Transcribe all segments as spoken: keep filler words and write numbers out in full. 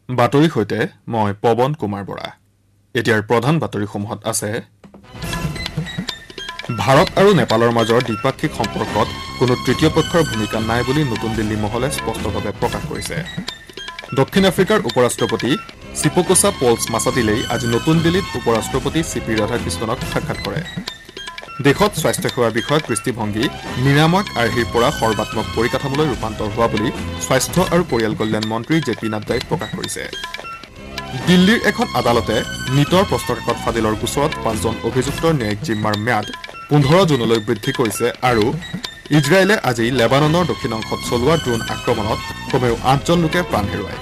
বাতৰি হৈতে মই পৱন কুমাৰ বৰা। এতিয়াৰ প্ৰধান বাতৰিসমূহত আছে ভাৰত আৰু নেপালৰ মাজৰ দ্বিপাক্ষিক সম্পৰ্কত কোনো তৃতীয় পক্ষৰ ভূমিকা নাই বুলি নতুন দিল্লী মহলে স্পষ্টভাৱে প্ৰকাশ কৰিছে। দক্ষিণ আফ্ৰিকাৰ উপৰাষ্ট্ৰপতি চিপকোছা পলছ মাছাটিলেই আজি নতুন দিল্লীত উপৰাষ্ট্ৰপতি চি পি ৰাধাকৃষ্ণনক সাক্ষাৎ কৰে। দেশত স্বাস্থ্যসেৱা বিষয়ক দৃষ্টিভংগী নিৰাময় আৰ্হিৰ পৰা সৰ্বাত্মক পৰিকাঠামোলৈ ৰূপান্তৰ হোৱা বুলি স্বাস্থ্য আৰু পৰিয়াল কল্যাণ মন্ত্ৰী জে পি নাড্ডাই প্ৰকাশ কৰিছে। দিল্লীৰ এখন আদালতে নিটৰ প্ৰশ্নকাকত ফাদিলৰ গোচৰত পাঁচজন অভিযুক্তৰ ন্যায়িক জিম্মাৰ ম্যাদ পোন্ধৰ জুনলৈ বৃদ্ধি কৰিছে আৰু ইজৰাইলে আজি লেবাননৰ দক্ষিণ অংশত চলোৱা ড্ৰোন আক্ৰমণত কমেও আঠজন লোকে প্ৰাণ হেৰুৱায়।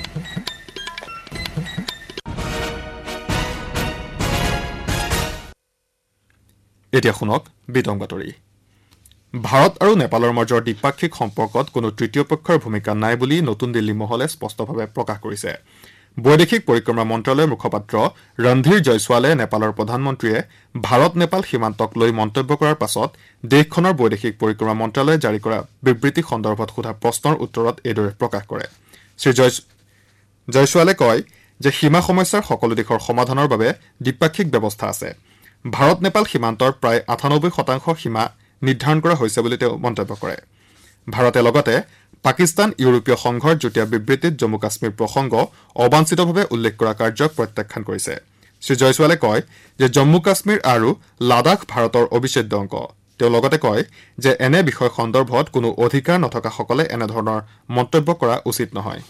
এতিয়া শুনক বিতং বাতৰি। ভাৰত আৰু নেপালৰ মাজৰ দ্বিপাক্ষিক সম্পৰ্কত কোনো তৃতীয় পক্ষৰ ভূমিকা নাই বুলি নতুন দিল্লী মহলে স্পষ্টভাৱে প্ৰকাশ কৰিছে। বৈদেশিক পৰিক্ৰমা মন্ত্ৰালয়ৰ মুখপাত্ৰ ৰণধীৰ জয়ছোৱালে নেপালৰ প্ৰধানমন্ত্ৰীয়ে ভাৰত নেপাল সীমান্তক লৈ মন্তব্য কৰাৰ পাছত দেশখনৰ বৈদেশিক পৰিক্ৰমা মন্ত্ৰালয়ে জাৰি কৰা বিবৃতি সন্দৰ্ভত সোধা প্ৰশ্নৰ উত্তৰত এইদৰে প্ৰকাশ কৰে। শ্ৰী জয়ছোৱালে কয় যে সীমা সমস্যাৰ সকলো দিশৰ সমাধানৰ বাবে দ্বিপাক্ষিক ব্যৱস্থা আছে। ভাৰত নেপাল সীমান্তৰ প্ৰায় আঠানব্বৈ শতাংশ সীমা নিৰ্ধাৰণ কৰা হৈছে বুলি তেওঁ মন্তব্য কৰে। ভাৰতে লগতে পাকিস্তান ইউৰোপীয় সংঘৰ যুটীয়া বিবৃতিত জম্মু কাশ্মীৰ প্ৰসংগ অবাঞ্ছিতভাৱে উল্লেখ কৰা কাৰ্যক প্ৰত্যাখ্যান কৰিছে। শ্ৰী জয়ছোৱালে কয় যে জম্মু কাশ্মীৰ আৰু লাডাখ ভাৰতৰ অবিচ্ছেদ্য অংগ। তেওঁ লগতে কয় যে এনে বিষয় সন্দৰ্ভত কোনো অধিকাৰ নথকাসকলে এনেধৰণৰ মন্তব্য কৰা উচিত নহয়।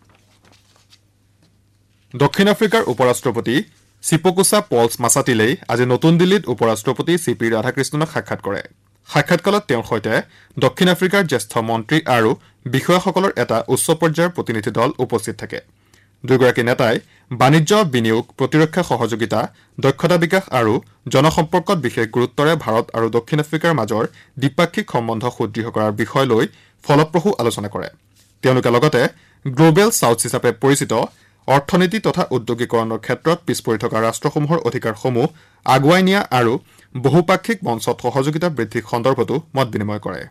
দক্ষিণ আফ্ৰিকাৰ উপৰাষ্ট্ৰপতি চিপকোছা পলছ মাছাটিলেই আজি নতুন দিল্লীত উপৰাষ্ট্ৰপতি চি পি ৰাধাকৃষ্ণনক সাক্ষাৎ কৰে। সাক্ষাৎকালত তেওঁৰ সৈতে দক্ষিণ আফ্ৰিকাৰ জ্যেষ্ঠ মন্ত্ৰী আৰু বিষয়াসকলৰ এটা উচ্চ পৰ্যায়ৰ প্ৰতিনিধি দল উপস্থিত থাকে। দুয়োগৰাকী নেতাই বাণিজ্য, বিনিয়োগ, প্ৰতিৰক্ষা সহযোগিতা, দক্ষতা বিকাশ আৰু জনসম্পৰ্কত বিশেষ গুৰুত্বৰে ভাৰত আৰু দক্ষিণ আফ্ৰিকাৰ মাজৰ দ্বিপাক্ষিক সম্বন্ধ সুদৃঢ় কৰাৰ বিষয় লৈ ফলপ্ৰসূ আলোচনা কৰে। তেওঁলোকে লগতে গ্ল'বেল ছাউথ হিচাপে পৰিচিত অৰ্থনীতি তথা উদ্যোগীকৰণৰ ক্ষেত্ৰত পিছ পৰি থকা ৰাষ্ট্ৰসমূহৰ অধিকাৰসমূহ আগুৱাই নিয়া আৰু বহুপাক্ষিক মঞ্চত সহযোগিতা বৃদ্ধিৰ সন্দৰ্ভতো মত বিনিময় কৰে।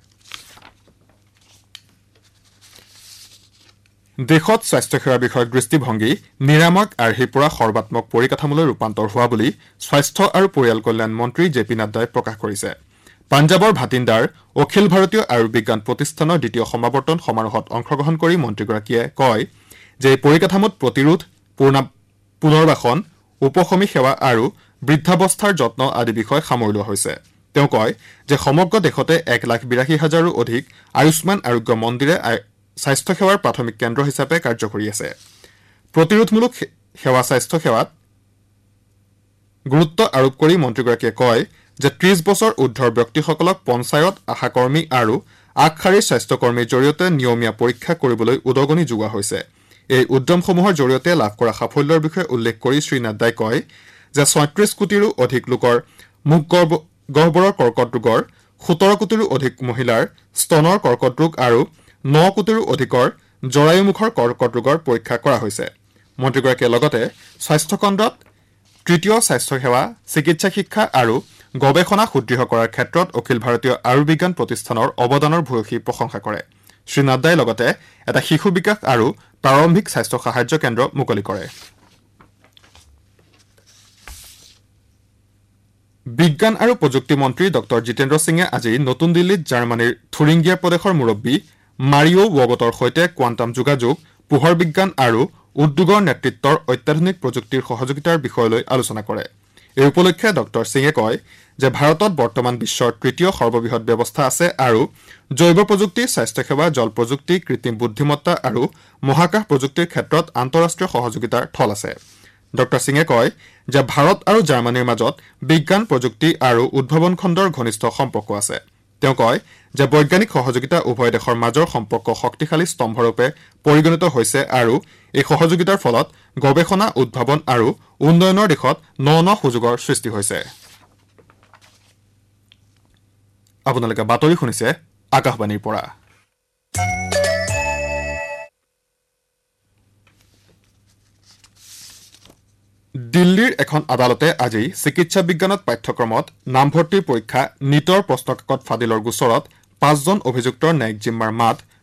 দেশত স্বাস্থ্যসেৱা বিষয়ক দৃষ্টিভংগী নিৰাময় আৰ্হিৰ পৰা সৰ্বাত্মক পৰিকাঠামোলৈ ৰূপান্তৰ হোৱা বুলি স্বাস্থ্য আৰু পৰিয়াল কল্যাণ মন্ত্ৰী জে পি নাড্ডাই প্ৰকাশ কৰিছে। পাঞ্জাৱৰ ভাটিন্দাৰ অখিল ভাৰতীয় আয়ুৰ্বিজ্ঞান প্ৰতিষ্ঠানৰ দ্বিতীয় সমাৱৰ্তন সমাৰোহত অংশগ্ৰহণ কৰি মন্ত্ৰীগৰাকীয়ে কয় যে এই পৰিকাঠামোত প্ৰতিৰোধ, পুনৰ্বাসন, উপশমী সেৱা আৰু বৃদ্ধাৱস্থাৰ যত্ন আদি বিষয় সামৰি লোৱা হৈছে। তেওঁ কয় যে সমগ্ৰ দেশতে এক লাখ বিৰাশী হাজাৰো অধিক আয়ুষ্মান আৰোগ্য মন্দিৰে স্বাস্থ্যসেৱাৰ প্ৰাথমিক কেন্দ্ৰ হিচাপে কাৰ্য কৰি আছে। প্ৰতিৰোধমূলক সেৱা স্বাস্থ্যসেৱাত গুৰুত্ব আৰোপ কৰি মন্ত্ৰীগৰাকীয়ে কয় যে ত্ৰিশ বছৰ ঊৰ্ধৰ ব্যক্তিসকলক পঞ্চায়ত, আশাকৰ্মী আৰু আগশাৰীৰ স্বাস্থ্যকৰ্মীৰ জৰিয়তে নিয়মীয়া পৰীক্ষা কৰিবলৈ উদগনি যোগোৱা হৈছে। এই উদ্যমসমূহৰ জৰিয়তে লাভ কৰা সাফল্যৰ বিষয়ে উল্লেখ কৰি শ্ৰী নাড্ডাই কয় যে ছয়ত্ৰিশ কোটিৰো অধিক লোকৰ মুখ গহ্বৰৰ কৰ্কট ৰোগৰ, সোতৰ কোটিৰো অধিক মহিলাৰ স্তনৰ কৰ্কট ৰোগ আৰু ন কোটিৰো অধিকৰ জৰায়ুমুখৰ কৰ্কট ৰোগৰ পৰীক্ষা কৰা হৈছে। মন্ত্ৰীগৰাকীয়ে লগতে স্বাস্থ্যখণ্ডত তৃতীয় স্বাস্থ্যসেৱা, চিকিৎসা শিক্ষা আৰু গৱেষণা সুদৃঢ় কৰাৰ ক্ষেত্ৰত অখিল ভাৰতীয় আয়ুৰ্বিজ্ঞান প্ৰতিষ্ঠানৰ অৱদানৰ ভূয়সী প্ৰশংসা কৰে। শ্ৰী নাড্ডাই লগতে এটা শিশু বিকাশ আৰু প্ৰাৰম্ভিক স্বাস্থ্য সাহায্য কেন্দ্ৰ মুকলি কৰে। বিজ্ঞান আৰু প্ৰযুক্তি মন্ত্ৰী ডক্টৰ জিতেন্দ্ৰ সিঙে আজি নতুন দিল্লীত জাৰ্মানীৰ থুৰিংগিয়া প্ৰদেশৰ মুৰব্বী মাৰিঅ ৱগটৰ সৈতে কোৱাণ্টাম যোগাযোগ, পোহৰ বিজ্ঞান আৰু উদ্যোগৰ নেতৃত্বৰ অত্যাধুনিক প্ৰযুক্তিৰ সহযোগিতাৰ বিষয়লৈ আলোচনা কৰে। এই উপলক্ষে ডক্টৰ সিঙে কয় যে ভাৰতত বৰ্তমান বিশ্বৰ তৃতীয় সৰ্ববৃহৎ ব্যৱস্থা আছে আৰু জৈৱ প্ৰযুক্তি, স্বাস্থ্যসেৱা, জল প্ৰযুক্তি, কৃত্ৰিম বুদ্ধিমত্তা আৰু মহাকাশ প্ৰযুক্তিৰ ক্ষেত্ৰত আন্তঃৰাষ্ট্ৰীয় সহযোগিতাৰ থল আছে। ডক্টৰ সিঙে কয় যে ভাৰত আৰু জাৰ্মানীৰ মাজত বিজ্ঞান, প্ৰযুক্তি আৰু উদ্ভাৱন খণ্ডৰ ঘনিষ্ঠ সম্পৰ্ক আছে। তেওঁ কয় যে বৈজ্ঞানিক সহযোগিতা উভয় দেশৰ মাজৰ সম্পৰ্ক শক্তিশালী স্তম্ভৰূপে পৰিগণিত হৈছে আৰু এই সহযোগিতাৰ ফলত গৱেষণা, উদ্ভাৱন আৰু উন্নয়নৰ দিশত ন ন সুযোগৰ সৃষ্টি হৈছে। আপোনালোকে বাতৰি শুনিছে আকাশবাণীৰ পৰা। দিল্লীৰ এখন আদালতে আজি চিকিৎসা বিজ্ঞানত পাঠ্যক্ৰমত নামভৰ্তিৰ পৰীক্ষা নিটৰ প্ৰশ্নকাকত ফাদিলৰ গোচৰত পাঁচজন অভিযুক্তৰ ন্যায়িক জিম্মাৰ মাত